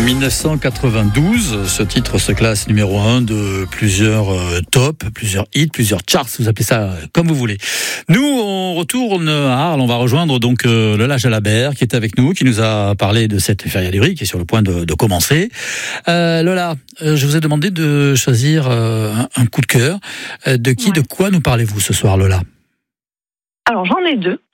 1992, ce titre se classe numéro 1 de plusieurs tops, plusieurs hits, plusieurs charts, vous appelez ça comme vous voulez. Nous, on retourne à Arles, on va rejoindre donc Lola Jalabert qui est avec nous, qui nous a parlé de cette feria libre qui est sur le point de commencer. Lola, je vous ai demandé de choisir un coup de cœur. De quoi nous parlez-vous ce soir, Lola ? Alors, j'en ai deux.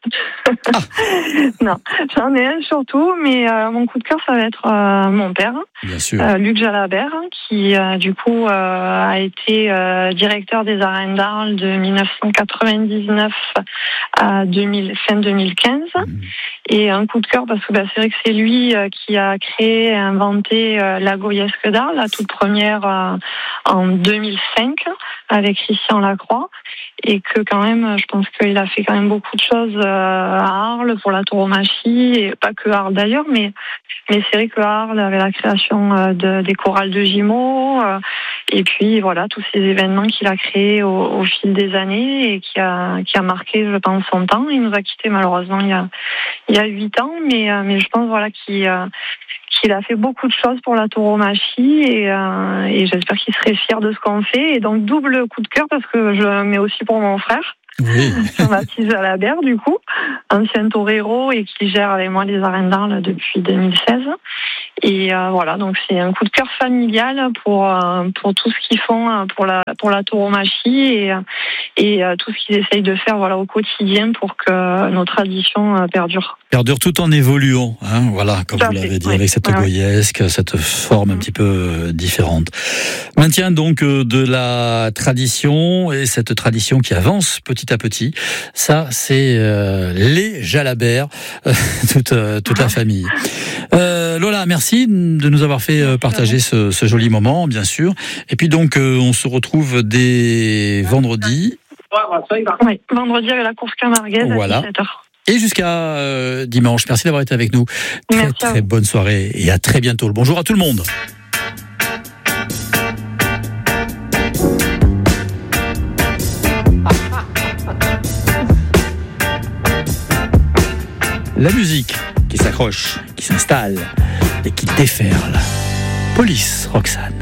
Non, j'en ai un surtout, mais mon coup de cœur, ça va être mon père, bien sûr. Luc Jalabert, qui du coup a été directeur des arènes d'Arles de 1999 à fin 2015. Et un coup de cœur parce que c'est vrai que c'est lui qui a créé et inventé la Goyesque d'Arles, la toute première en 2005 avec Christian Lacroix. Et que quand même, je pense qu'il a fait quand même beaucoup de choses à Arles pour la tauromachie, et pas que Arles d'ailleurs, mais c'est vrai que Arles avait la création des chorales de Gimaux, et puis voilà, tous ces événements qu'il a créés au fil des années et qui a marqué, je pense, son temps. Il nous a quittés malheureusement il y a 8 ans, mais je pense voilà qu'il a fait beaucoup de choses pour la tauromachie et j'espère qu'il serait fier de ce qu'on fait. Et donc, double coup de cœur parce que je mets aussi pour mon frère. Oui. Jean-Baptiste Jalabert, du coup, ancien torero et qui gère avec moi les arènes d'Arles depuis 2016. Et voilà, donc c'est un coup de cœur familial pour tout ce qu'ils font pour la tauromachie et tout ce qu'ils essayent de faire au quotidien pour que nos traditions perdurent. Perdure tout en évoluant, voilà, comme vous l'avez dit, avec cette goyesque, cette forme un petit peu différente. Maintien donc de la tradition et cette tradition qui avance petit à petit. Ça, c'est les Jalabert, toute la famille. Lola, merci de nous avoir fait partager ce joli moment, bien sûr. Et puis donc, on se retrouve dès vendredi. Oui, vendredi avec la course camarguaise à 17h. Et jusqu'à dimanche. Merci d'avoir été avec nous. Très bonne soirée et à très bientôt. Bonjour à tout le monde. La musique qui s'accroche, qui s'installe et qui déferle. Police, Roxane.